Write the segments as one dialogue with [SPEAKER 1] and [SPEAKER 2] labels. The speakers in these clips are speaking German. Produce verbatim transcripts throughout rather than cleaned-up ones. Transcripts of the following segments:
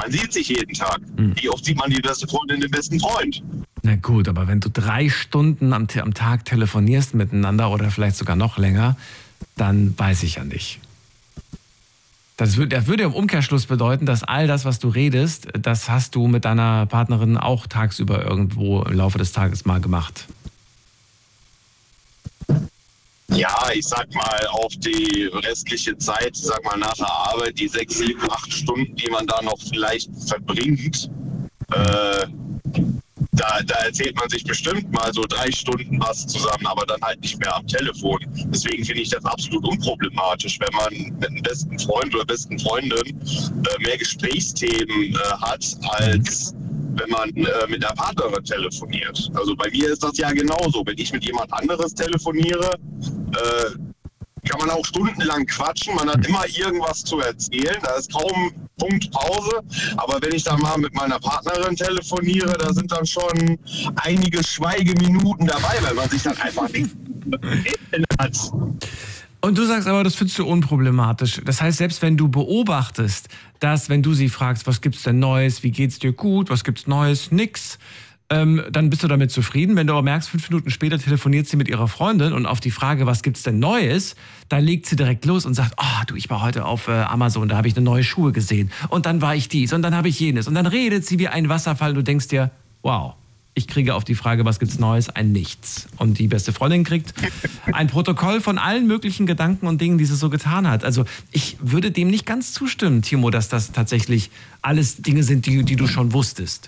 [SPEAKER 1] Man sieht sich jeden Tag.
[SPEAKER 2] Hm.
[SPEAKER 1] Wie oft sieht man die beste Freundin, den besten Freund?
[SPEAKER 2] Na gut, aber wenn du drei Stunden am, am Tag telefonierst miteinander oder vielleicht sogar noch länger, dann weiß ich ja nicht. Das würde, das würde im Umkehrschluss bedeuten, dass all das, was du redest, das hast du mit deiner Partnerin auch tagsüber irgendwo im Laufe des Tages mal gemacht.
[SPEAKER 1] Ja, ich sag mal, auf die restliche Zeit, sag mal nach der Arbeit, die sechs, sieben, acht Stunden, die man da noch vielleicht verbringt, äh, da, da erzählt man sich bestimmt mal so drei Stunden was zusammen, aber dann halt nicht mehr am Telefon. Deswegen finde ich das absolut unproblematisch, wenn man mit einem besten Freund oder besten Freundin äh, mehr Gesprächsthemen äh, hat, als wenn man äh, mit der Partnerin telefoniert. Also bei mir ist das ja genauso. Wenn ich mit jemand anderes telefoniere, äh, kann man auch stundenlang quatschen. Man hat immer irgendwas zu erzählen. Da ist kaum Punkt Pause. Aber wenn ich dann mal mit meiner Partnerin telefoniere, da sind dann schon einige Schweigeminuten dabei, weil man sich dann einfach nicht hat.
[SPEAKER 2] Und du sagst aber, das findest du unproblematisch. Das heißt, selbst wenn du beobachtest, dass, wenn du sie fragst, was gibt's denn Neues, wie geht's dir gut, was gibt's Neues, nix, ähm, dann bist du damit zufrieden. Wenn du aber merkst, fünf Minuten später telefoniert sie mit ihrer Freundin und auf die Frage, was gibt's denn Neues, dann legt sie direkt los und sagt, oh, du, ich war heute auf äh, Amazon, da habe ich eine neue Schuhe gesehen und dann war ich dies und dann habe ich jenes und dann redet sie wie ein Wasserfall und du denkst dir, wow. Ich kriege auf die Frage, was gibt's Neues, ein Nichts. Und die beste Freundin kriegt ein Protokoll von allen möglichen Gedanken und Dingen, die sie so getan hat. Also ich würde dem nicht ganz zustimmen, Timo, dass das tatsächlich alles Dinge sind, die, die du schon wusstest.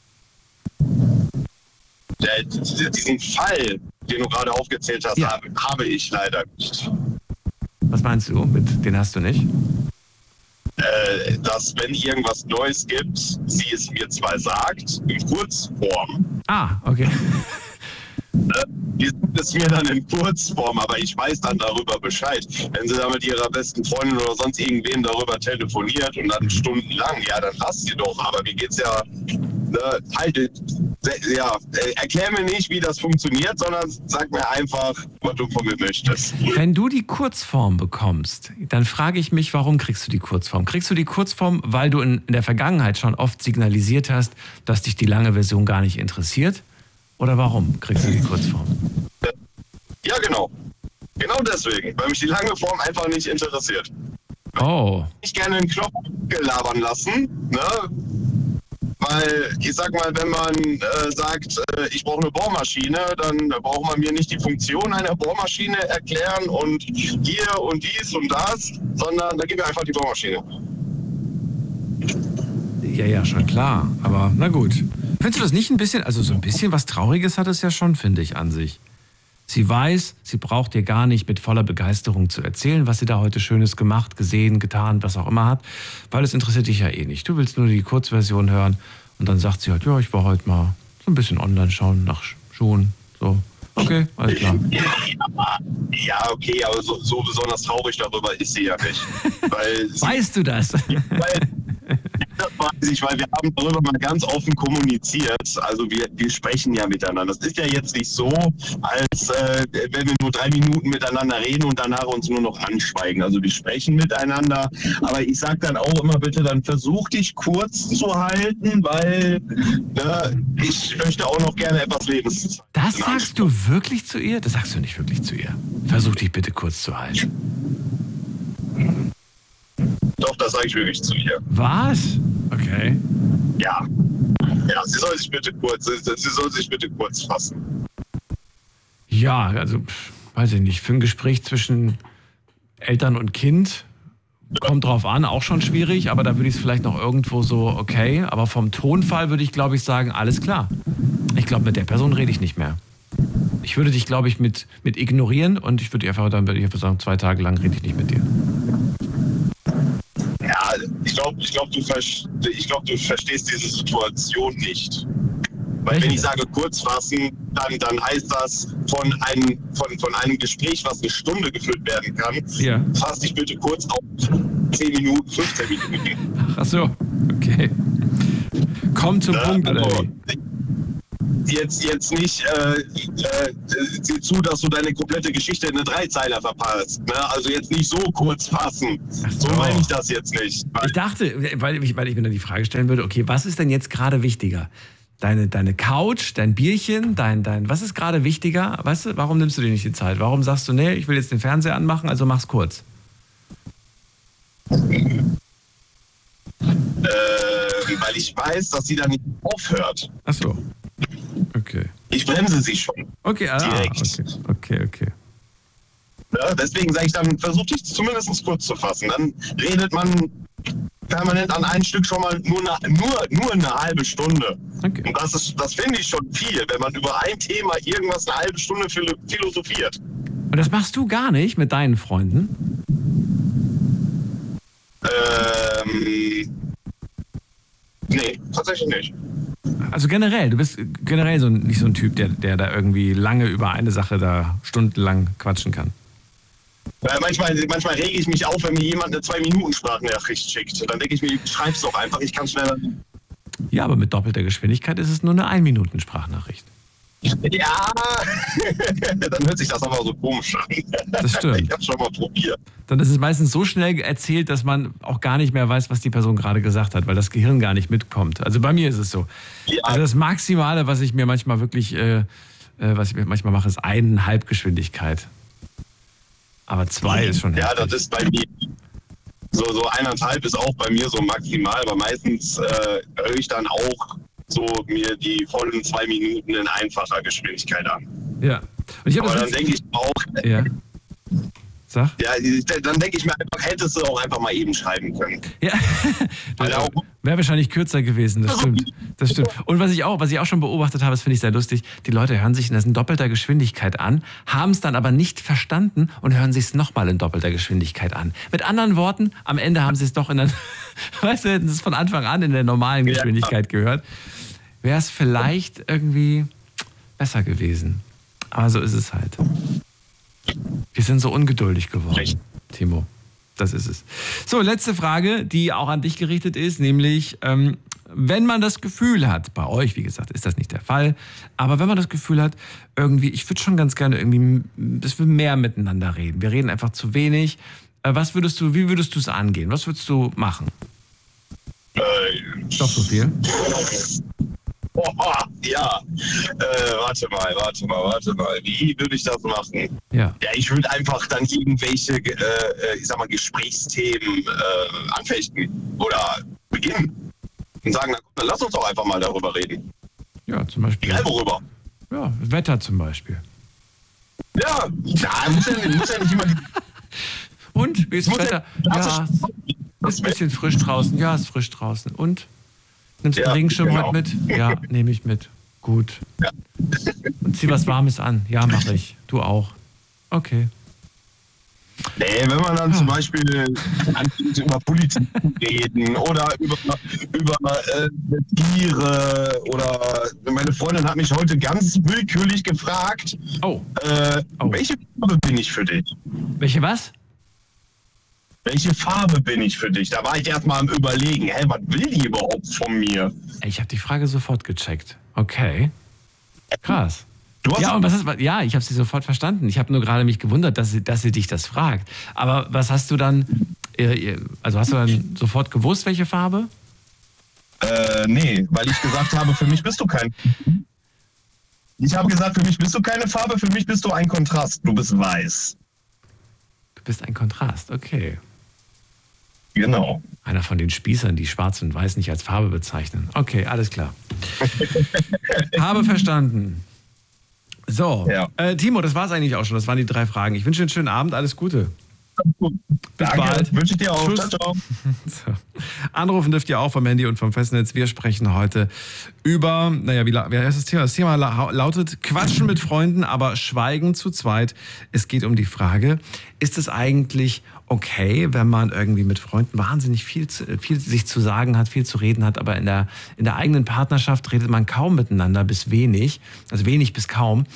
[SPEAKER 1] Der, diesen Fall, den du gerade aufgezählt hast,
[SPEAKER 2] Ja.
[SPEAKER 1] habe, habe ich leider nicht.
[SPEAKER 2] Was meinst du? Mit, den hast du nicht?
[SPEAKER 1] Äh, dass wenn irgendwas Neues gibt, sie es mir zwar sagt, in Kurzform,
[SPEAKER 2] Ah, okay.
[SPEAKER 1] äh, die sagt es mir dann in Kurzform, aber ich weiß dann darüber Bescheid. Wenn sie dann mit ihrer besten Freundin oder sonst irgendwen darüber telefoniert und dann stundenlang, ja, dann lass sie doch, aber mir geht's ja, ne, halt, ja, äh, erklär mir nicht, wie das funktioniert, sondern sag mir einfach, was du von mir möchtest.
[SPEAKER 2] Wenn du die Kurzform bekommst, dann frage ich mich, warum kriegst du die Kurzform? Kriegst du die Kurzform, weil du in, in der Vergangenheit schon oft signalisiert hast, dass dich die lange Version gar nicht interessiert? Oder warum kriegst du die Kurzform?
[SPEAKER 1] Ja, genau. Genau deswegen, weil mich die lange Form einfach nicht interessiert.
[SPEAKER 2] Oh.
[SPEAKER 1] Ich gerne einen Knopf gelabern lassen, ne? Weil, ich sag mal, wenn man äh, sagt, äh, ich brauche eine Bohrmaschine, dann braucht man mir nicht die Funktion einer Bohrmaschine erklären und hier und dies und das, sondern da gib mir einfach die Bohrmaschine.
[SPEAKER 2] Ja, ja, schon klar. Aber na gut. Findest du das nicht ein bisschen, also so ein bisschen was Trauriges hat es ja schon, finde ich, an sich. Sie weiß, sie braucht dir gar nicht mit voller Begeisterung zu erzählen, was sie da heute Schönes gemacht, gesehen, getan, was auch immer hat, weil es interessiert dich ja eh nicht. Du willst nur die Kurzversion hören und dann sagt sie halt, ja, ich war heute mal so ein bisschen online schauen nach Schuhen. So, okay, alles klar.
[SPEAKER 1] Ja, okay, aber so, so besonders traurig darüber ist sie ja nicht. Weil sie,
[SPEAKER 2] Weißt du das?
[SPEAKER 1] weil, das weiß ich, weil wir haben darüber mal ganz offen kommuniziert. Also wir, wir sprechen ja miteinander. Das ist ja jetzt nicht so, als äh, wenn wir nur drei Minuten miteinander reden und danach uns nur noch anschweigen. Also wir sprechen miteinander. Aber ich sage dann auch immer, bitte dann versuch dich kurz zu halten, weil ne, ich möchte auch noch gerne etwas Lebens.
[SPEAKER 2] Das sagst du wirklich zu ihr? Das sagst du nicht wirklich zu ihr. Versuch dich bitte kurz zu halten.
[SPEAKER 1] Doch, das sage ich wirklich zu ihr.
[SPEAKER 2] Was? Okay.
[SPEAKER 1] Ja. Ja, sie soll sich bitte kurz, sie soll sich bitte kurz fassen.
[SPEAKER 2] Ja, also, pff, weiß ich nicht, für ein Gespräch zwischen Eltern und Kind kommt drauf an, auch schon schwierig, aber da würde ich es vielleicht noch irgendwo so, okay, aber vom Tonfall würde ich, glaube ich, sagen, alles klar. Ich glaube, mit der Person rede ich nicht mehr. Ich würde dich, glaube ich, mit, mit ignorieren und ich würde einfach, dann würde ich einfach sagen, zwei Tage lang rede ich nicht mit dir.
[SPEAKER 1] Ja, ich glaube, ich glaub, du, ich glaub, du verstehst diese Situation nicht. Weil
[SPEAKER 2] Welche?
[SPEAKER 1] wenn ich sage kurz fassen, dann, dann heißt das von einem, von, von einem Gespräch, was eine Stunde geführt werden kann,
[SPEAKER 2] Ja.
[SPEAKER 1] fass dich bitte kurz auf zehn Minuten, fünfzehn Minuten.
[SPEAKER 2] Ach so, okay. Komm zum
[SPEAKER 1] Ja,
[SPEAKER 2] Punkt, oder
[SPEAKER 1] also,
[SPEAKER 2] wie?
[SPEAKER 1] jetzt, jetzt nicht äh, äh, sieh zu, dass du deine komplette Geschichte in eine Dreizeiler verpasst. Ne? Also jetzt nicht so kurz fassen. So, so meine ich das jetzt nicht.
[SPEAKER 2] Ich dachte, weil ich, weil ich mir dann die Frage stellen würde, okay, was ist denn jetzt gerade wichtiger? Deine, deine Couch, dein Bierchen, dein, dein, was ist gerade wichtiger? Weißt du, warum nimmst du dir nicht die Zeit? Warum sagst du, nee, ich will jetzt den Fernseher anmachen, also mach's kurz?
[SPEAKER 1] Äh, weil ich weiß, dass sie dann nicht aufhört.
[SPEAKER 2] Ach so. Okay.
[SPEAKER 1] Ich bremse sie schon.
[SPEAKER 2] Okay, ah,
[SPEAKER 1] direkt.
[SPEAKER 2] okay, okay. okay.
[SPEAKER 1] Ja, deswegen sage ich dann, versuche ich zumindest kurz zu fassen. Dann redet man permanent an ein Stück schon mal nur eine, nur, nur eine halbe Stunde.
[SPEAKER 2] Okay.
[SPEAKER 1] Und das ist, das finde ich schon viel, wenn man über ein Thema irgendwas eine halbe Stunde philosophiert.
[SPEAKER 2] Und das machst du gar nicht mit deinen Freunden?
[SPEAKER 1] Ähm, nee, tatsächlich nicht.
[SPEAKER 2] Also generell, du bist generell so, nicht so ein Typ, der, der da irgendwie lange über eine Sache da stundenlang quatschen kann.
[SPEAKER 1] Äh, manchmal, manchmal rege ich mich auf, wenn mir jemand eine zwei-Minuten-Sprachnachricht schickt. Dann denke ich mir, schreib's doch einfach, ich kann schneller.
[SPEAKER 2] Ja, aber mit doppelter Geschwindigkeit ist es nur eine ein-Minuten-Sprachnachricht.
[SPEAKER 1] Ja, dann hört sich das aber so komisch an.
[SPEAKER 2] Das stimmt.
[SPEAKER 1] Ich hab's schon mal probiert.
[SPEAKER 2] Dann ist es meistens so schnell erzählt, dass man auch gar nicht mehr weiß, was die Person gerade gesagt hat, weil das Gehirn gar nicht mitkommt. Also bei mir ist es so. Ja. Also das Maximale, was ich mir manchmal wirklich, äh, was ich mir manchmal mache, ist eineinhalb Geschwindigkeit. Aber zwei ist schon heftig.
[SPEAKER 1] Ja, das ist bei mir. So, so eineinhalb ist auch bei mir so maximal, aber meistens äh, höre ich dann auch so mir die vollen zwei Minuten in einfacher Geschwindigkeit an.
[SPEAKER 2] Ja. Und ich
[SPEAKER 1] aber dann denke ich auch,
[SPEAKER 2] ja. Sag.
[SPEAKER 1] Ja, dann denke ich mir einfach, hättest du auch einfach mal eben schreiben können.
[SPEAKER 2] Ja, wäre wahrscheinlich kürzer gewesen, das stimmt. Das stimmt. Und was ich auch, was ich auch schon beobachtet habe, das finde ich sehr lustig, die Leute hören sich das in doppelter Geschwindigkeit an, haben es dann aber nicht verstanden und hören sich es nochmal in doppelter Geschwindigkeit an. Mit anderen Worten, am Ende haben sie es doch in der, weißt du, hätten sie es von Anfang an in der normalen Geschwindigkeit ja. gehört, wäre es vielleicht irgendwie besser gewesen. Aber so ist es halt. Wir sind so ungeduldig geworden, Recht. Timo. Das ist es. So, letzte Frage, die auch an dich gerichtet ist, nämlich, ähm, wenn man das Gefühl hat, bei euch, wie gesagt, ist das nicht der Fall, aber wenn man das Gefühl hat, irgendwie, ich würde schon ganz gerne irgendwie, dass wir mehr miteinander reden. Wir reden einfach zu wenig. Äh, was würdest du, wie würdest du es angehen? Was würdest du machen?
[SPEAKER 1] Äh,
[SPEAKER 2] Doch so viel?
[SPEAKER 1] Oh, ja, äh, warte mal, warte mal, warte mal. Wie würde ich das machen?
[SPEAKER 2] Ja,
[SPEAKER 1] ja ich würde einfach dann irgendwelche, äh, ich sag mal, Gesprächsthemen äh, anfechten oder beginnen und sagen, na, dann lass uns doch einfach mal darüber reden.
[SPEAKER 2] Ja, zum Beispiel.
[SPEAKER 1] Egal worüber.
[SPEAKER 2] Ja, Wetter zum Beispiel.
[SPEAKER 1] Ja, na, muss, ja, muss ja nicht immer...
[SPEAKER 2] Und, wie ist das Wetter? Ja, es ist ein bisschen frisch draußen. Ja, es ist frisch draußen. Und? Nimmst du ja, einen Regenschirm genau. heute mit? Ja, nehme ich mit. Gut.
[SPEAKER 1] Ja.
[SPEAKER 2] Und zieh was Warmes an. Ja, mache ich. Du auch. Okay.
[SPEAKER 1] Nee, wenn man dann ja. zum Beispiel über Politik reden oder über, über äh, Tiere oder meine Freundin hat mich heute ganz willkürlich gefragt,
[SPEAKER 2] oh.
[SPEAKER 1] Äh,
[SPEAKER 2] oh.
[SPEAKER 1] welche Farbe bin ich für dich?
[SPEAKER 2] Welche was?
[SPEAKER 1] Welche Farbe bin ich für dich? Da war ich erstmal am Überlegen, hä, was will die überhaupt von mir?
[SPEAKER 2] Ich habe die Frage sofort gecheckt. Okay. Krass.
[SPEAKER 1] Du hast
[SPEAKER 2] ja, und was ist, ja, ich habe sie sofort verstanden. Ich habe nur gerade mich gewundert, dass sie, dass sie dich das fragt. Aber was hast du dann, also hast du dann sofort gewusst, welche Farbe?
[SPEAKER 1] Äh, nee, weil ich gesagt habe, für mich bist du kein... Ich habe gesagt, für mich bist du keine Farbe, für mich bist du ein Kontrast. Du bist weiß.
[SPEAKER 2] Du bist ein Kontrast, okay.
[SPEAKER 1] Genau.
[SPEAKER 2] Einer von den Spießern, die schwarz und weiß nicht als Farbe bezeichnen. Okay, alles klar. Habe verstanden. So, ja. äh, Timo, das war es eigentlich auch schon. Das waren die drei Fragen. Ich wünsche dir einen schönen Abend. Alles Gute. Bis
[SPEAKER 1] Danke. Bald. Wünsche ich dir auch. Tschüss. Ciao, ciao.
[SPEAKER 2] So. Anrufen dürft ihr auch vom Handy und vom Festnetz. Wir sprechen heute über, naja, wie, wie heißt das Thema? Das Thema lautet Quatschen mit Freunden, aber Schweigen zu zweit. Es geht um die Frage, ist es eigentlich okay, wenn man irgendwie mit Freunden wahnsinnig viel, viel sich zu sagen hat, viel zu reden hat, aber in der, in der eigenen Partnerschaft redet man kaum miteinander, bis wenig, also wenig bis kaum.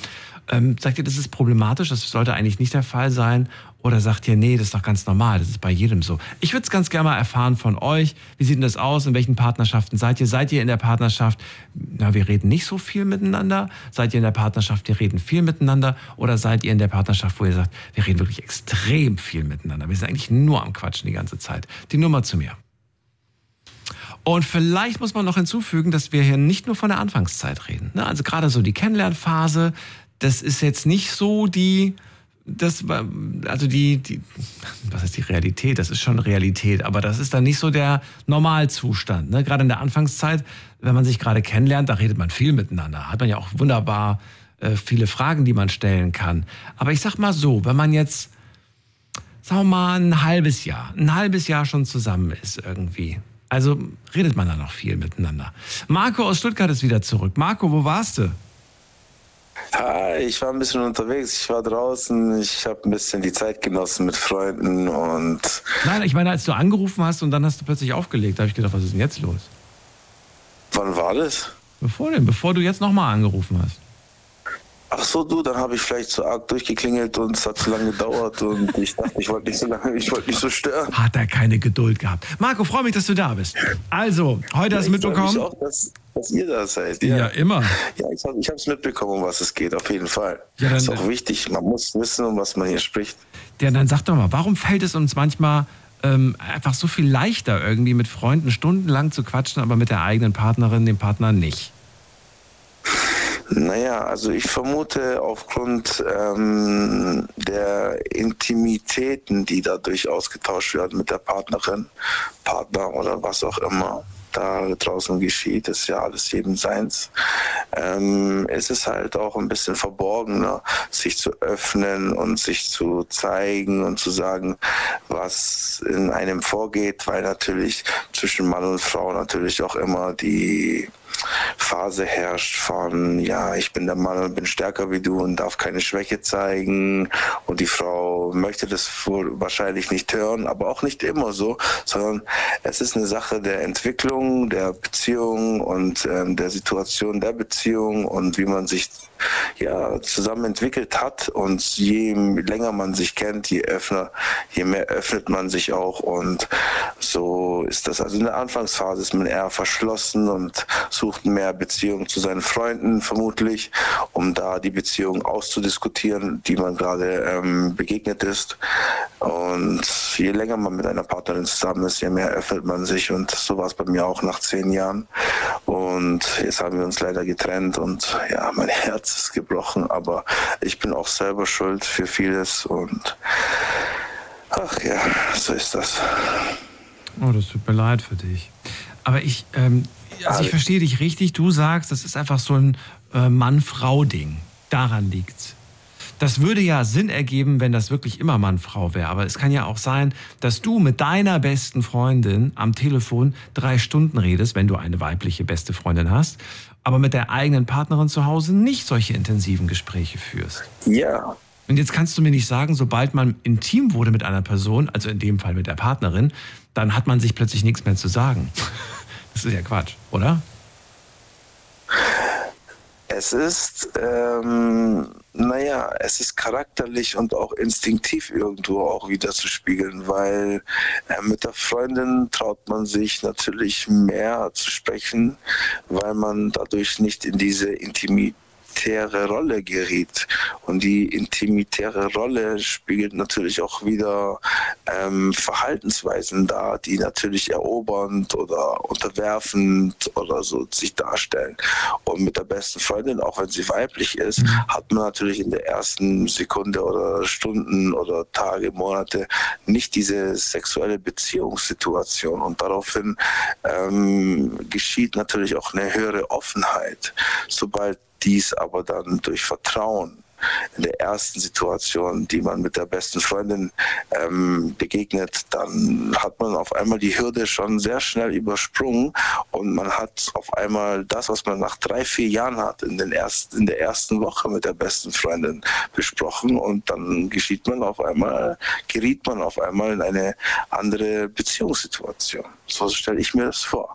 [SPEAKER 2] Ähm, sagt ihr, das ist problematisch, das sollte eigentlich nicht der Fall sein? Oder sagt ihr, nee, das ist doch ganz normal, das ist bei jedem so? Ich würde es ganz gerne mal erfahren von euch. Wie sieht denn das aus? In welchen Partnerschaften seid ihr? Seid ihr in der Partnerschaft, na, wir reden nicht so viel miteinander? Seid ihr in der Partnerschaft, wir reden viel miteinander? Oder seid ihr in der Partnerschaft, wo ihr sagt, wir reden wirklich extrem viel miteinander? Wir sind eigentlich nur am Quatschen die ganze Zeit. Die Nummer zu mir. Und vielleicht muss man noch hinzufügen, dass wir hier nicht nur von der Anfangszeit reden. Ne? Also gerade so die Kennenlernphase, das ist jetzt nicht so die, das war, also die, die, was ist die Realität? Das ist schon Realität, aber das ist dann nicht so der Normalzustand. Ne? Gerade in der Anfangszeit, wenn man sich gerade kennenlernt, da redet man viel miteinander. Hat man ja auch wunderbar äh, viele Fragen, die man stellen kann. Aber ich sag mal so, wenn man jetzt, sagen wir mal, ein halbes Jahr, ein halbes Jahr schon zusammen ist irgendwie, also redet man da noch viel miteinander. Marco aus Stuttgart ist wieder zurück. Marco, wo warst du?
[SPEAKER 3] Hi, ich war ein bisschen unterwegs, ich war draußen, ich habe ein bisschen die Zeit genossen mit Freunden und...
[SPEAKER 2] Nein, ich meine, als du angerufen hast und dann hast du plötzlich aufgelegt, da habe ich gedacht, was ist denn jetzt los?
[SPEAKER 3] Wann war das?
[SPEAKER 2] Bevor denn? Bevor du jetzt nochmal angerufen hast.
[SPEAKER 3] Ach so, du, dann habe ich vielleicht zu arg durchgeklingelt und es hat zu lange gedauert und ich dachte, ich wollte nicht so lange, ich wollte nicht so stören.
[SPEAKER 2] Hat er keine Geduld gehabt. Marco, freue mich, dass du da bist. Also, heute hast du mitbekommen...
[SPEAKER 3] Ich freue mich auch, dass, dass ihr da seid. Ja,
[SPEAKER 2] ja immer.
[SPEAKER 3] Ja, ich habe es mitbekommen, um was es geht, auf jeden Fall.
[SPEAKER 2] Ja, dann,
[SPEAKER 3] das ist auch wichtig, man muss wissen, um was man hier spricht.
[SPEAKER 2] Ja, dann sag doch mal, warum fällt es uns manchmal ähm, einfach so viel leichter, irgendwie mit Freunden stundenlang zu quatschen, aber mit der eigenen Partnerin, dem Partner nicht?
[SPEAKER 3] Naja, also ich vermute aufgrund ähm, der Intimitäten, die dadurch ausgetauscht werden mit der Partnerin, Partner oder was auch immer da draußen geschieht, ist ja alles jedem seins. Ähm, es ist halt auch ein bisschen verborgener, sich zu öffnen und sich zu zeigen und zu sagen, was in einem vorgeht, weil natürlich zwischen Mann und Frau natürlich auch immer die Phase herrscht von, ja, ich bin der Mann und bin stärker wie du und darf keine Schwäche zeigen und die Frau möchte das wohl wahrscheinlich nicht hören, aber auch nicht immer so, sondern es ist eine Sache der Entwicklung, der Beziehung und ähm, der Situation der Beziehung und wie man sich ja zusammen entwickelt hat und je länger man sich kennt, je öffner, je mehr öffnet man sich auch und so ist das. Also in der Anfangsphase ist man eher verschlossen und sucht mehr Beziehung zu seinen Freunden vermutlich, um da die Beziehung auszudiskutieren, die man gerade ähm, begegnet ist. Und je länger man mit einer Partnerin zusammen ist, je mehr öffnet man sich und so war es bei mir auch nach zehn Jahren. Und jetzt haben wir uns leider getrennt und ja, mein Herz ist gebrochen, aber ich bin auch selber schuld für vieles und ach ja, so ist das.
[SPEAKER 2] Oh, das tut mir leid für dich. Aber ich, ähm, also ich verstehe dich richtig, du sagst, das ist einfach so ein äh, Mann-Frau-Ding. Daran liegt's. Das würde ja Sinn ergeben, wenn das wirklich immer Mann-Frau wäre. Aber es kann ja auch sein, dass du mit deiner besten Freundin am Telefon drei Stunden redest, wenn du eine weibliche beste Freundin hast, aber mit der eigenen Partnerin zu Hause nicht solche intensiven Gespräche führst.
[SPEAKER 3] Ja.
[SPEAKER 2] Und jetzt kannst du mir nicht sagen, sobald man intim wurde mit einer Person, also in dem Fall mit der Partnerin, dann hat man sich plötzlich nichts mehr zu sagen. Das ist ja Quatsch, oder?
[SPEAKER 3] Es ist, ähm, naja, es ist charakterlich und auch instinktiv irgendwo auch wieder zu spiegeln, weil äh, mit der Freundin traut man sich natürlich mehr zu sprechen, weil man dadurch nicht in diese Intimität Rolle geriet. Und die intimitäre Rolle spiegelt natürlich auch wieder ähm, Verhaltensweisen dar, die natürlich erobernd oder unterwerfend oder so sich darstellen. Und mit der besten Freundin, auch wenn sie weiblich ist, hat man natürlich in der ersten Sekunde oder Stunden oder Tage, Monate nicht diese sexuelle Beziehungssituation. Und daraufhin ähm, geschieht natürlich auch eine höhere Offenheit. Sobald dies aber dann durch Vertrauen in der ersten Situation, die man mit der besten Freundin ähm, begegnet, dann hat man auf einmal die Hürde schon sehr schnell übersprungen und man hat auf einmal das, was man nach drei, vier Jahren hat, in, den ersten, in der ersten Woche mit der besten Freundin besprochen und dann geschieht man auf einmal, geriet man auf einmal in eine andere Beziehungssituation. So stelle ich mir das vor.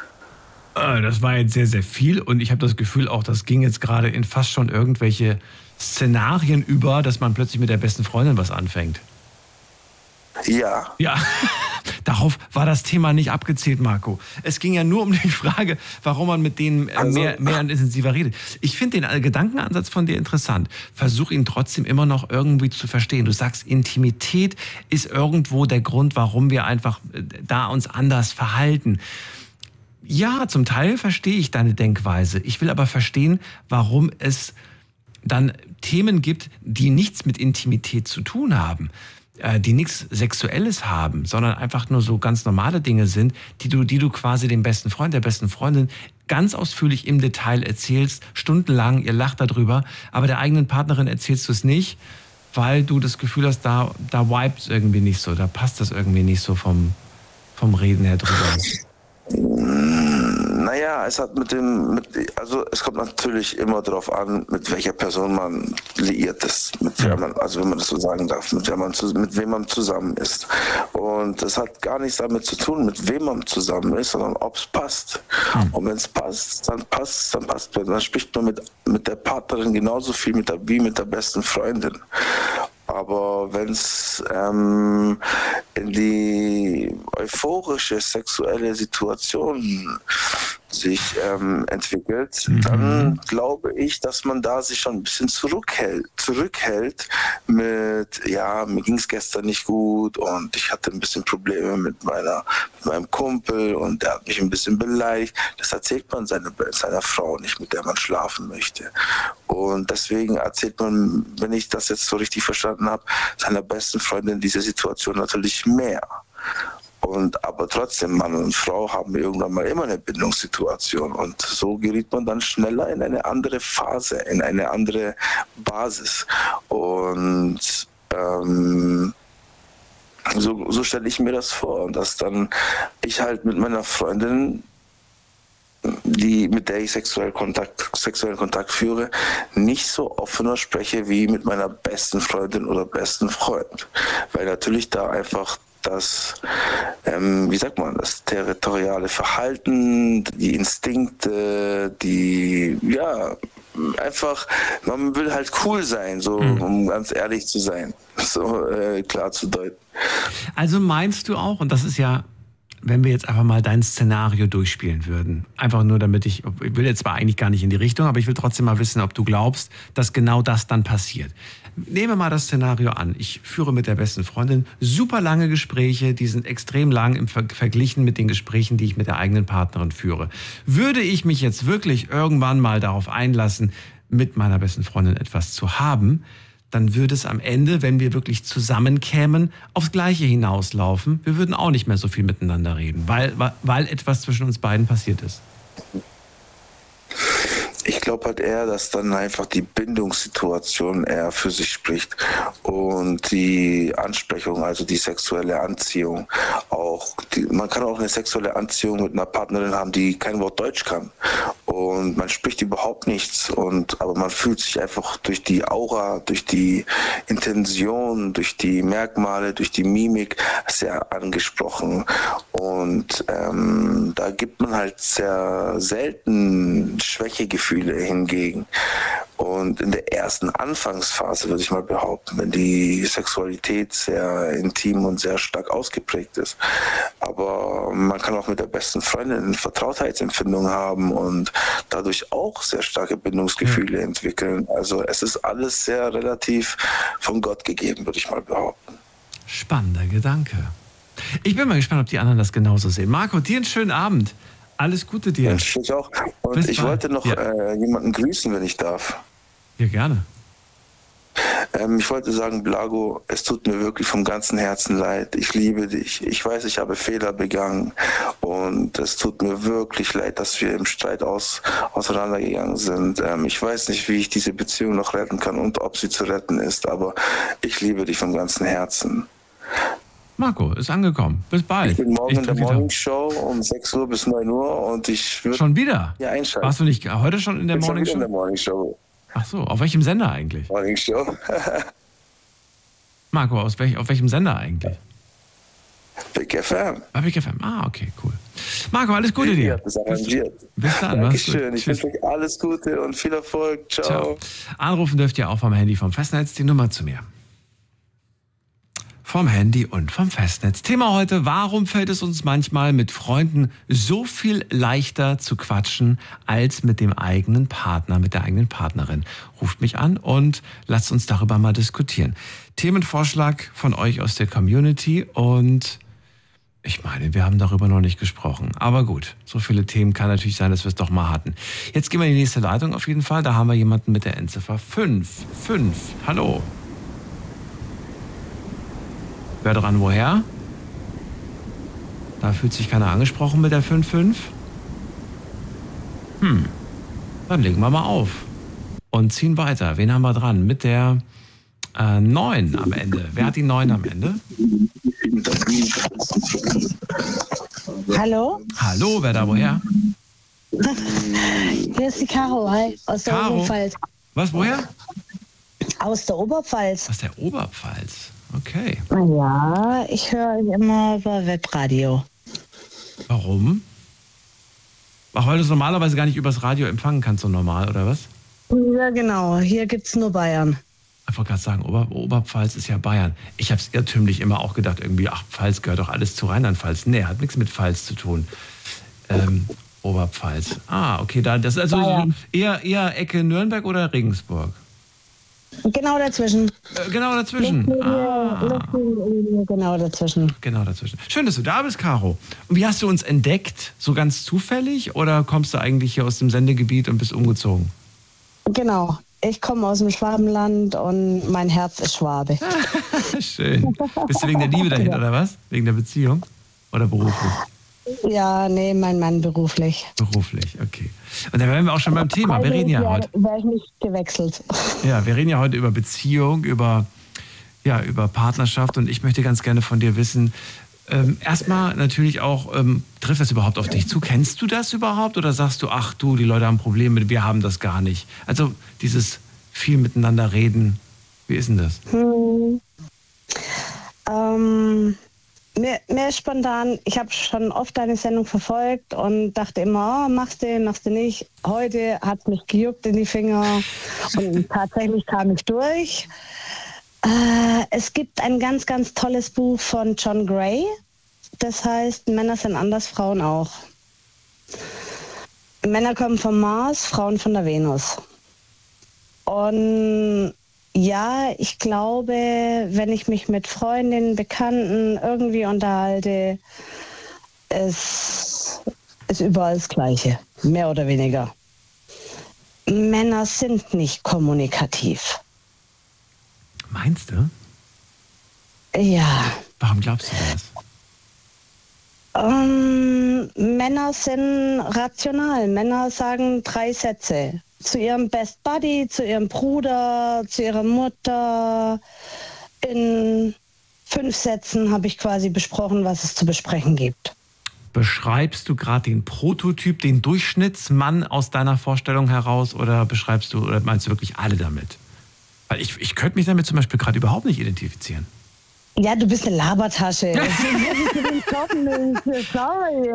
[SPEAKER 2] Das war jetzt sehr, sehr viel und ich habe das Gefühl auch, das ging jetzt gerade in fast schon irgendwelche Szenarien über, dass man plötzlich mit der besten Freundin was anfängt.
[SPEAKER 3] Ja.
[SPEAKER 2] Ja, darauf war das Thema nicht abgezielt, Marco. Es ging ja nur um die Frage, warum man mit denen äh,
[SPEAKER 3] Also-
[SPEAKER 2] mehr, mehr und intensiver redet. Ich finde den äh, Gedankenansatz von dir interessant. Versuch ihn trotzdem immer noch irgendwie zu verstehen. Du sagst, Intimität ist irgendwo der Grund, warum wir einfach äh, da uns anders verhalten. Ja, zum Teil verstehe ich deine Denkweise. Ich will aber verstehen, warum es dann Themen gibt, die nichts mit Intimität zu tun haben, äh, die nichts Sexuelles haben, sondern einfach nur so ganz normale Dinge sind, die du, die du quasi dem besten Freund, der besten Freundin ganz ausführlich im Detail erzählst, stundenlang, ihr lacht darüber, aber der eigenen Partnerin erzählst du es nicht, weil du das Gefühl hast, da, da vibes irgendwie nicht so, da passt das irgendwie nicht so vom, vom Reden her drüber.
[SPEAKER 3] Naja, es hat mit dem, mit, also es kommt natürlich immer darauf an, mit welcher Person man liiert ist, mit wer man, also wenn man das so sagen darf, mit, wer man, mit wem man zusammen ist. Und es hat gar nichts damit zu tun, mit wem man zusammen ist, sondern ob es passt. Und wenn es passt, dann passt, dann passt. Dann spricht man mit, mit der Partnerin genauso viel mit der, wie mit der besten Freundin. Aber wenn es ähm, in die euphorische sexuelle Situation sich ähm, entwickelt, mhm. dann glaube ich, dass man da sich schon ein bisschen zurückhält, zurückhält mit, ja, mir ging es gestern nicht gut und ich hatte ein bisschen Probleme mit, meiner, mit meinem Kumpel und der hat mich ein bisschen beleidigt. Das erzählt man seiner, seiner Frau nicht, mit der man schlafen möchte. Und deswegen erzählt man, wenn ich das jetzt so richtig verstanden habe, seiner besten Freundin diese Situation natürlich mehr. Und aber trotzdem, Mann und Frau haben irgendwann mal immer eine Bindungssituation und so gerät man dann schneller in eine andere Phase, in eine andere Basis. Und ähm, so, so stelle ich mir das vor, dass dann ich halt mit meiner Freundin, die, mit der ich sexuellen Kontakt, sexuellen Kontakt führe, nicht so offener spreche wie mit meiner besten Freundin oder besten Freund. Weil natürlich da einfach das, ähm, wie sagt man, das territoriale Verhalten, die Instinkte, die, ja, einfach, man will halt cool sein, so, mhm. um ganz ehrlich zu sein, so äh, klar zu deuten.
[SPEAKER 2] Also meinst du auch, und das ist ja, wenn wir jetzt einfach mal dein Szenario durchspielen würden, einfach nur damit ich, ich will jetzt zwar eigentlich gar nicht in die Richtung, aber ich will trotzdem mal wissen, ob du glaubst, dass genau das dann passiert. Nehmen wir mal das Szenario an. Ich führe mit der besten Freundin super lange Gespräche, die sind extrem lang im Ver- verglichen mit den Gesprächen, die ich mit der eigenen Partnerin führe. Würde ich mich jetzt wirklich irgendwann mal darauf einlassen, mit meiner besten Freundin etwas zu haben, dann würde es am Ende, wenn wir wirklich zusammenkämen, aufs Gleiche hinauslaufen. Wir würden auch nicht mehr so viel miteinander reden, weil, weil etwas zwischen uns beiden passiert ist.
[SPEAKER 3] Ich glaube halt eher, dass dann einfach die Bindungssituation eher für sich spricht und die Ansprechung, also die sexuelle Anziehung auch. Die, man kann auch eine sexuelle Anziehung mit einer Partnerin haben, die kein Wort Deutsch kann und man spricht überhaupt nichts, und aber man fühlt sich einfach durch die Aura, durch die Intention, durch die Merkmale, durch die Mimik sehr angesprochen, und ähm, da gibt man halt sehr selten Schwächegefühle hingegen. Und in der ersten Anfangsphase, würde ich mal behaupten, wenn die Sexualität sehr intim und sehr stark ausgeprägt ist. Aber man kann auch mit der besten Freundin eine Vertrautheitsempfindung haben und dadurch auch sehr starke Bindungsgefühle entwickeln. Also es ist alles sehr relativ von Gott gegeben, würde ich mal behaupten.
[SPEAKER 2] Spannender Gedanke. Ich bin mal gespannt, ob die anderen das genauso sehen. Marco, dir einen schönen Abend. Alles Gute dir.
[SPEAKER 3] Ich auch. Und
[SPEAKER 2] Bis
[SPEAKER 3] ich
[SPEAKER 2] bald.
[SPEAKER 3] wollte noch
[SPEAKER 2] ja.
[SPEAKER 3] äh, jemanden grüßen, wenn ich darf.
[SPEAKER 2] Ja, gerne.
[SPEAKER 3] Ähm, ich wollte sagen, Blago, es tut mir wirklich vom ganzen Herzen leid. Ich liebe dich. Ich weiß, ich habe Fehler begangen. Und es tut mir wirklich leid, dass wir im Streit aus, auseinandergegangen sind. Ähm, ich weiß nicht, wie ich diese Beziehung noch retten kann und ob sie zu retten ist. Aber ich liebe dich vom ganzen Herzen.
[SPEAKER 2] Marco, ist angekommen. Bis bald.
[SPEAKER 3] Ich bin morgen
[SPEAKER 2] ich
[SPEAKER 3] in der Morning Show um sechs Uhr bis neun Uhr und ich würde
[SPEAKER 2] schon wieder?
[SPEAKER 3] Ja, einschalten.
[SPEAKER 2] Warst du nicht heute schon in der
[SPEAKER 3] ich bin
[SPEAKER 2] Morning Show?
[SPEAKER 3] in der Morning Show.
[SPEAKER 2] Ach so, auf welchem Sender eigentlich?
[SPEAKER 3] Morning Show.
[SPEAKER 2] Marco, aus welch, auf welchem Sender eigentlich?
[SPEAKER 3] Big F M.
[SPEAKER 2] Bei Big F M, ah, okay, cool. Marco, alles Gute
[SPEAKER 3] Vicky
[SPEAKER 2] dir.
[SPEAKER 3] hat das arrangiert.
[SPEAKER 2] Bis dann, mach's gut.
[SPEAKER 3] Dankeschön. Ich wünsche euch alles Gute und viel Erfolg. Ciao.
[SPEAKER 2] Ciao. Anrufen dürft ihr auch vom Handy vom Festnetz, die Nummer zu mir. Vom Handy und vom Festnetz. Thema heute, warum fällt es uns manchmal mit Freunden so viel leichter zu quatschen als mit dem eigenen Partner, mit der eigenen Partnerin? Ruft mich an und lasst uns darüber mal diskutieren. Themenvorschlag von euch aus der Community und ich meine, wir haben darüber noch nicht gesprochen. Aber gut, so viele Themen kann natürlich sein, dass wir es doch mal hatten. Jetzt gehen wir in die nächste Leitung auf jeden Fall. Da haben wir jemanden mit der Endziffer fünf. fünf. Hallo. Wer dran, woher? Da fühlt sich keiner angesprochen mit der fünf fünf. Hm, dann legen wir mal auf und ziehen weiter. Wen haben wir dran? Mit der äh, neun am Ende. Wer hat die neun am Ende?
[SPEAKER 4] Hallo?
[SPEAKER 2] Hallo, wer da, woher?
[SPEAKER 4] Hier ist die Caro, hi, aus der
[SPEAKER 2] Caro?
[SPEAKER 4] Oberpfalz.
[SPEAKER 2] Was, woher?
[SPEAKER 4] Aus der Oberpfalz.
[SPEAKER 2] Aus der Oberpfalz. Okay.
[SPEAKER 4] Ja, ich höre euch immer über Webradio.
[SPEAKER 2] Warum? Ach, weil du es normalerweise gar nicht übers Radio empfangen kannst, so normal, oder was?
[SPEAKER 4] Ja, genau. Hier gibt's nur Bayern.
[SPEAKER 2] Ich wollte gerade sagen, Ober Oberpfalz ist ja Bayern. Ich habe es irrtümlich immer auch gedacht, irgendwie, ach, Pfalz gehört doch alles zu Rheinland-Pfalz. Nee, hat nichts mit Pfalz zu tun. Ähm, Oberpfalz. Ah, okay, da, das ist also
[SPEAKER 4] Bayern.
[SPEAKER 2] eher, eher Ecke Nürnberg oder Regensburg?
[SPEAKER 4] Genau dazwischen.
[SPEAKER 2] Äh, genau dazwischen.
[SPEAKER 4] Luftlinie,
[SPEAKER 2] Ah.
[SPEAKER 4] Luftlinie, genau dazwischen.
[SPEAKER 2] Genau dazwischen. Schön, dass du da bist, Caro. Und wie hast du uns entdeckt? So ganz zufällig oder kommst du eigentlich hier aus dem Sendegebiet und bist umgezogen?
[SPEAKER 4] Genau. Ich komme aus dem Schwabenland und mein Herz ist Schwabe.
[SPEAKER 2] Schön. Bist du wegen der Liebe dahin, oder was? Wegen der Beziehung? Oder beruflich?
[SPEAKER 4] Ja, nee, mein Mann beruflich.
[SPEAKER 2] Beruflich, okay. Und da wären wir auch schon beim Thema. Wir reden ja heute.
[SPEAKER 4] Wäre ich nicht gewechselt.
[SPEAKER 2] Ja, wir reden ja heute über Beziehung, über, ja, über Partnerschaft und ich möchte ganz gerne von dir wissen, ähm, erstmal natürlich auch, ähm, trifft das überhaupt auf dich zu? Kennst du das überhaupt oder sagst du, ach du, die Leute haben Probleme, wir haben das gar nicht? Also dieses viel miteinander reden, wie ist denn das?
[SPEAKER 4] Hm. Ähm, mir, mir ist spontan, ich habe schon oft deine Sendung verfolgt und dachte immer, oh, machst du, machst du nicht. Heute hat es mich gejuckt in die Finger und tatsächlich kam ich durch. Äh, es gibt ein ganz, ganz tolles Buch von John Gray. Das heißt, Männer sind anders, Frauen auch. Männer kommen vom Mars, Frauen von der Venus. Und ja, ich glaube, wenn ich mich mit Freundinnen, Bekannten irgendwie unterhalte, es ist überall das Gleiche, mehr oder weniger. Männer sind nicht kommunikativ.
[SPEAKER 2] Meinst du?
[SPEAKER 4] Ja.
[SPEAKER 2] Warum glaubst du das?
[SPEAKER 4] Ähm, Männer sind rational. Männer sagen drei Sätze. Zu ihrem Best Buddy, zu ihrem Bruder, zu ihrer Mutter. In fünf Sätzen habe ich quasi besprochen, was es zu besprechen gibt.
[SPEAKER 2] Beschreibst du gerade den Prototyp, den Durchschnittsmann aus deiner Vorstellung heraus oder beschreibst du oder meinst du wirklich alle damit? Weil ich, ich könnte mich damit zum Beispiel gerade überhaupt nicht identifizieren.
[SPEAKER 4] Ja, du bist eine Labertasche. Sorry.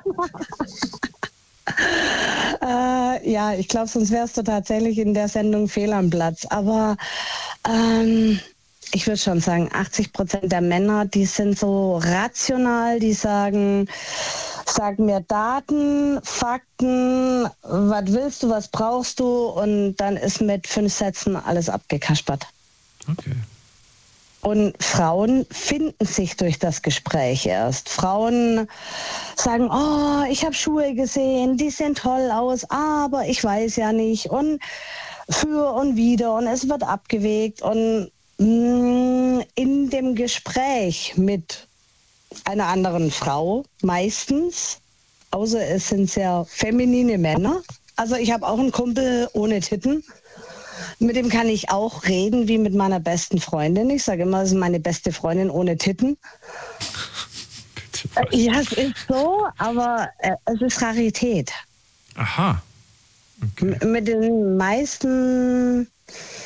[SPEAKER 4] äh, ja, ich glaube, sonst wärst du tatsächlich in der Sendung fehl am Platz. Aber ähm, ich würde schon sagen, achtzig Prozent der Männer, die sind so rational, die sagen, sag mir Daten, Fakten, was willst du, was brauchst du? Und dann ist mit fünf Sätzen alles abgekaspert.
[SPEAKER 2] Okay.
[SPEAKER 4] Und Frauen finden sich durch das Gespräch erst. Frauen sagen, oh, ich habe Schuhe gesehen, die sehen toll aus, aber ich weiß ja nicht. Und für und wider und es wird abgewegt. Und mh, in dem Gespräch mit einer anderen Frau meistens, außer es sind sehr feminine Männer. Also ich habe auch einen Kumpel ohne Titten. Mit dem kann ich auch reden wie mit meiner besten Freundin. Ich sage immer, das ist meine beste Freundin ohne Titten. Bitte, ja, es ist so, aber äh, es ist Rarität.
[SPEAKER 2] Aha. Okay.
[SPEAKER 4] M- mit den meisten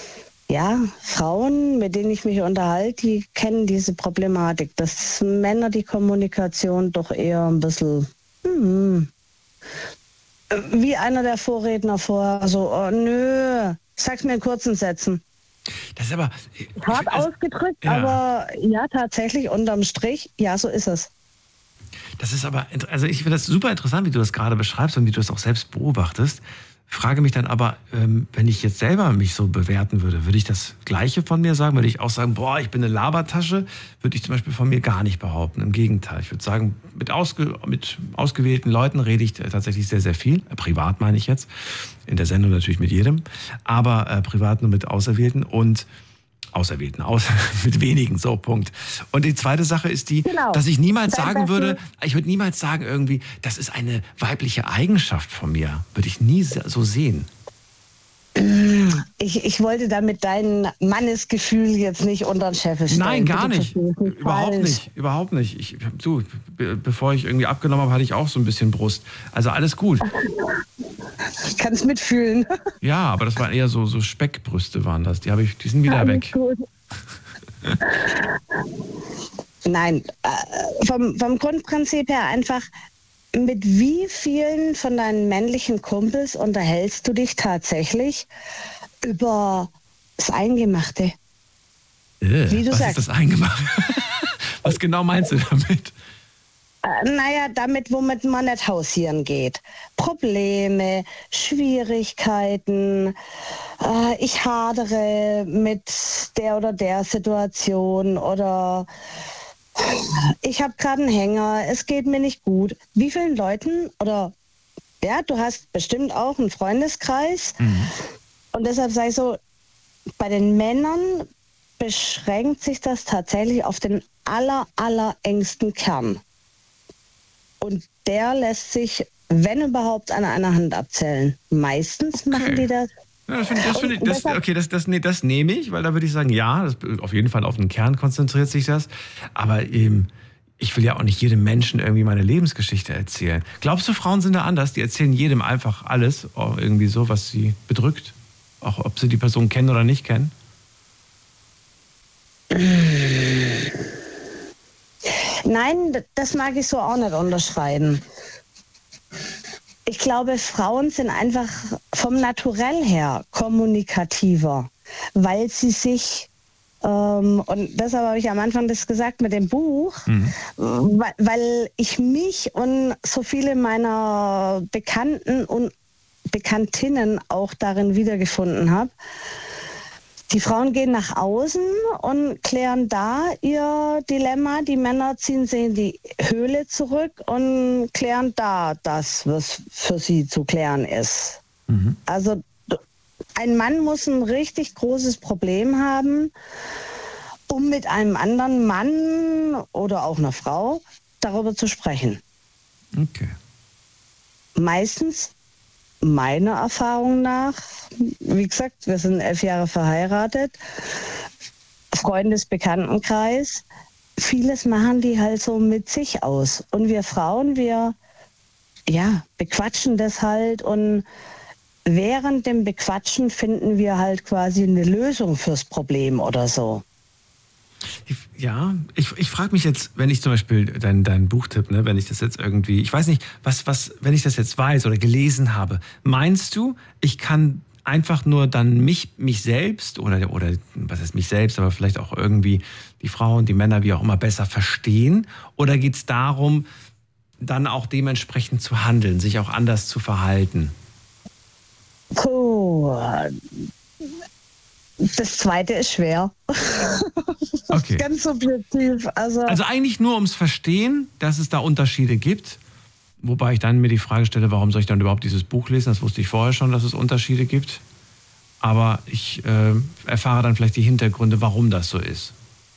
[SPEAKER 4] ja, Frauen, mit denen ich mich unterhalte, die kennen diese Problematik, dass Männer die Kommunikation doch eher ein bisschen, hm, wie einer der Vorredner vorher, so, oh nö, sag's mir in kurzen Sätzen.
[SPEAKER 2] Das ist aber...
[SPEAKER 4] Hart
[SPEAKER 2] also,
[SPEAKER 4] ausgedrückt,
[SPEAKER 2] ja.
[SPEAKER 4] aber ja, tatsächlich, unterm Strich, ja, so ist es.
[SPEAKER 2] Das ist aber, also ich finde das super interessant, wie du das gerade beschreibst und wie du das auch selbst beobachtest. Frage mich dann aber, ähm, wenn ich jetzt selber mich so bewerten würde, würde ich das Gleiche von mir sagen? Würde ich auch sagen, boah, ich bin eine Labertasche? Würde ich zum Beispiel von mir gar nicht behaupten. Im Gegenteil. Ich würde sagen, mit, ausge, mit ausgewählten Leuten rede ich tatsächlich sehr, sehr viel. Äh, privat meine ich jetzt. In der Sendung natürlich mit jedem. Aber äh, privat nur mit Auserwählten und Auserwählten, aus, mit wenigen, so, Punkt. Und die zweite Sache ist die, genau. dass ich niemals Dein sagen würde, ich würde niemals sagen irgendwie, das ist eine weibliche Eigenschaft von mir. Würde ich nie so sehen.
[SPEAKER 4] Ich, ich wollte damit dein Mannesgefühl jetzt nicht unter den Scheffel stellen.
[SPEAKER 2] Nein, gar
[SPEAKER 4] Bitte,
[SPEAKER 2] nicht. Überhaupt
[SPEAKER 4] falsch.
[SPEAKER 2] nicht. Überhaupt nicht. Ich, du, be- bevor ich irgendwie abgenommen habe, hatte ich auch so ein bisschen Brust. Also alles gut.
[SPEAKER 4] Ich kann es mitfühlen.
[SPEAKER 2] Ja, aber das waren eher so, so Speckbrüste waren das. Die, habe ich, die sind wieder
[SPEAKER 4] Alles
[SPEAKER 2] weg.
[SPEAKER 4] Gut. Nein, äh, vom, vom Grundprinzip her einfach, mit wie vielen von deinen männlichen Kumpels unterhältst du dich tatsächlich über das Eingemachte?
[SPEAKER 2] Äh,
[SPEAKER 4] Wie du
[SPEAKER 2] was
[SPEAKER 4] sagst.
[SPEAKER 2] ist das Eingemachte? Was genau meinst du damit?
[SPEAKER 4] Äh, naja, damit, womit man nicht hausieren geht. Probleme, Schwierigkeiten, äh, ich hadere mit der oder der Situation oder ich habe gerade einen Hänger, es geht mir nicht gut. Wie vielen Leuten oder ja, du hast bestimmt auch einen Freundeskreis mhm. und deshalb sage ich so, bei den Männern beschränkt sich das tatsächlich auf den aller, aller engsten Kern. Und der lässt sich, wenn überhaupt, an einer Hand abzählen. Meistens
[SPEAKER 2] okay.
[SPEAKER 4] machen die das.
[SPEAKER 2] Ja, das find, das find ich, das, okay, das, das, nee, das nehme ich, weil da würde ich sagen, ja, das, auf jeden Fall auf den Kern konzentriert sich das. Aber eben, ich will ja auch nicht jedem Menschen irgendwie meine Lebensgeschichte erzählen. Glaubst du, Frauen sind da anders? Die erzählen jedem einfach alles, auch irgendwie so, was sie bedrückt? Auch ob sie die Person kennen oder nicht kennen?
[SPEAKER 4] Nein, das mag ich so auch nicht unterschreiben. Ich glaube, Frauen sind einfach vom Naturell her kommunikativer, weil sie sich, ähm, und deshalb habe ich am Anfang das gesagt mit dem Buch, mhm. weil, weil ich mich und so viele meiner Bekannten und Bekanntinnen auch darin wiedergefunden habe. Die Frauen gehen nach außen und klären da ihr Dilemma. Die Männer ziehen sie in die Höhle zurück und klären da das, was für sie zu klären ist. Mhm. Also ein Mann muss ein richtig großes Problem haben, um mit einem anderen Mann oder auch einer Frau darüber zu sprechen.
[SPEAKER 2] Okay.
[SPEAKER 4] Meistens meiner Erfahrung nach, wie gesagt, wir sind elf Jahre verheiratet, Freundesbekanntenkreis, vieles machen die halt so mit sich aus. Und wir Frauen, wir ja, bequatschen das halt und während dem Bequatschen finden wir halt quasi eine Lösung fürs Problem oder so.
[SPEAKER 2] Ja, ich, ich frage mich jetzt, wenn ich zum Beispiel deinen dein Buchtipp, ne, wenn ich das jetzt irgendwie, ich weiß nicht, was, was, wenn ich das jetzt weiß oder gelesen habe, meinst du, ich kann einfach nur dann mich, mich selbst oder, oder was heißt mich selbst, aber vielleicht auch irgendwie die Frauen, die Männer, wie auch immer, besser verstehen? Oder geht es darum, dann auch dementsprechend zu handeln, sich auch anders zu verhalten?
[SPEAKER 4] Puh. Das zweite ist schwer. Das
[SPEAKER 2] okay.
[SPEAKER 4] ist ganz subjektiv. Also,
[SPEAKER 2] also eigentlich nur ums Verstehen, dass es da Unterschiede gibt. Wobei ich dann mir die Frage stelle, warum soll ich dann überhaupt dieses Buch lesen? Das wusste ich vorher schon, dass es Unterschiede gibt. Aber ich äh, erfahre dann vielleicht die Hintergründe, warum das so ist.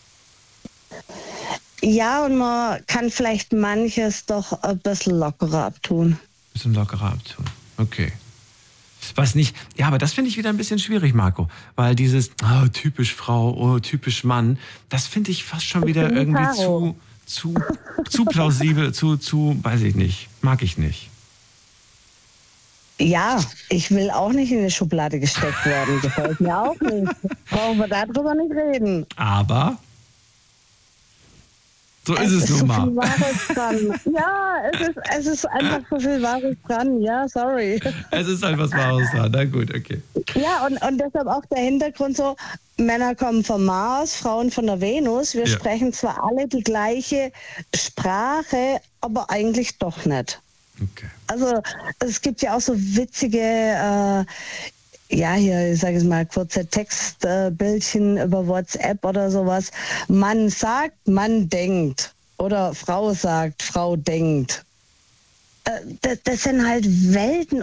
[SPEAKER 4] Ja, und man kann vielleicht manches doch ein bisschen lockerer abtun.
[SPEAKER 2] Ein bisschen lockerer abtun, okay. Was nicht, ja, aber das finde ich wieder ein bisschen schwierig, Marco. Weil dieses, oh, typisch Frau, oh, typisch Mann, das finde ich fast schon wieder irgendwie zu, zu, zu plausibel, zu, zu, weiß ich nicht, mag ich nicht.
[SPEAKER 4] Ja, ich will auch nicht in eine Schublade gesteckt werden. Gefällt mir auch nicht. Brauchen wir darüber nicht reden.
[SPEAKER 2] Aber so ist es,
[SPEAKER 4] ist
[SPEAKER 2] nun
[SPEAKER 4] so
[SPEAKER 2] mal.
[SPEAKER 4] viel Wahres dran. Ja, es ist, es ist einfach so viel Wahres dran. Ja, sorry.
[SPEAKER 2] Es ist halt was Wahres dran. Na gut, okay.
[SPEAKER 4] Ja, und, und deshalb auch der Hintergrund so, Männer kommen vom Mars, Frauen von der Venus. Wir
[SPEAKER 2] Ja.
[SPEAKER 4] sprechen zwar alle die gleiche Sprache, aber eigentlich doch nicht.
[SPEAKER 2] Okay.
[SPEAKER 4] Also es gibt ja auch so witzige, äh, ja hier, ich sage es mal, kurze Textbildchen äh, über WhatsApp oder sowas. Mann sagt, Mann denkt. Oder Frau sagt, Frau denkt. Äh, das, das sind halt Welten